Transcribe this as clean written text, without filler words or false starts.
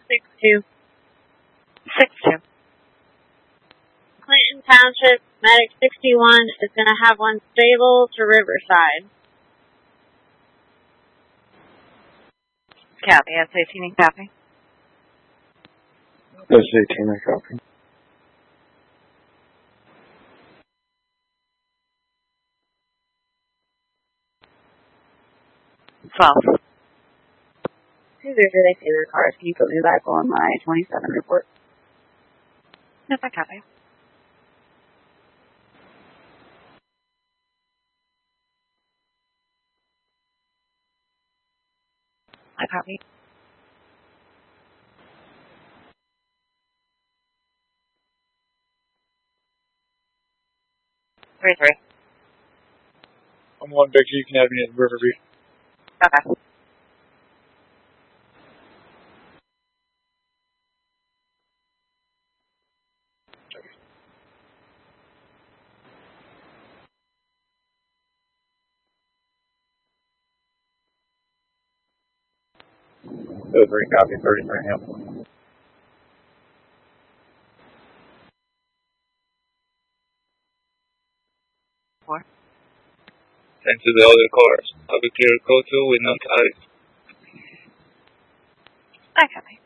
62. Clinton Township, Medic 61 is going to have one stable to Riverside. Copy. S18 copy. S18 copy. 12. Hey, Victor, they say their cars. Can you put me back on my 27 report? Yes, I copy. I copy. Three. I'm on Victor. You can have me at Riverview. Okay. Copy. 33 Hamilton. 4. Send to the other cars. Have a clear code 2 with no ties. I copy.